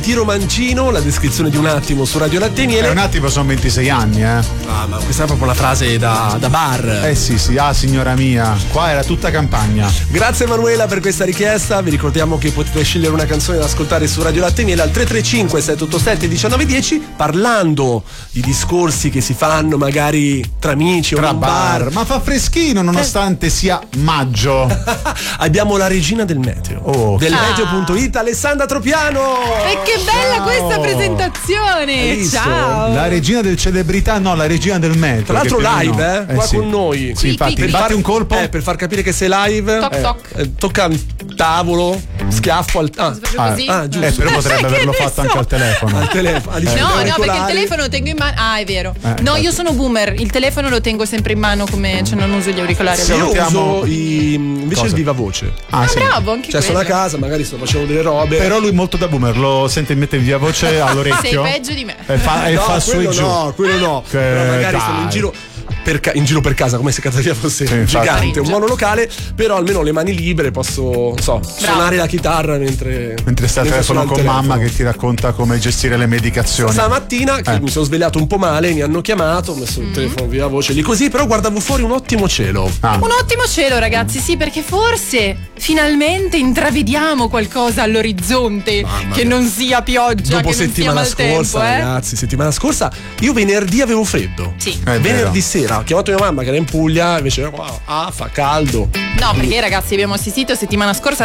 Tiro mancino, la descrizione di un attimo su Radio Latte e Miele. Un attimo sono 26 anni, Ah, ma questa è proprio una frase da bar. sì, signora mia, qua era tutta campagna. Grazie Emanuela per questa richiesta. Vi ricordiamo che potete scegliere una canzone da ascoltare su Radio Latte e Miele al 335 787 1910, parlando di discorsi che si fanno magari tra amici o in un bar. Ma fa freschino nonostante sia maggio. Abbiamo la regina del meteo, del meteo.it, Alessandra Tropiano. E che bella questa presentazione! Ciao! La regina del celebrità, no, la regina del meteo. Tra l'altro live, qua sì. con noi. Sì, infatti, batti un colpo. Per far capire che sei live. Tocca un tavolo, schiaffo al. Giusto. Però potrebbe averlo fatto anche al telefono. Al telefono. No, perché il telefono lo tengo in mano. Ah, è vero. No, io sono boomer. Il telefono lo tengo sempre in mano, come non uso gli auricolari. Io uso invece il viva voce. Sì. Bravo, anche sono a casa, magari sto facendo delle robe. Però lui molto da boomer, lo sente mette via voce all'orecchio. Sei peggio di me. E fa su e giù. No, quello no. Però magari sono in giro per casa, come se casa mia fosse gigante, un monolocale, però almeno le mani libere, posso suonare la chitarra mentre stai al telefono con mamma che ti racconta come gestire le medicazioni. Stamattina che mi sono svegliato un po' male, mi hanno chiamato, ho messo il telefono viva voce lì così, però guardavo fuori un ottimo cielo. Un ottimo cielo, ragazzi, sì, perché forse finalmente intravediamo qualcosa all'orizzonte, che non sia pioggia, dopo che non sia maltempo, ragazzi, settimana scorsa io venerdì avevo freddo. Sì. Venerdì sera ho chiamato mia mamma che era in Puglia, invece fa caldo. No, perché ragazzi abbiamo assistito settimana scorsa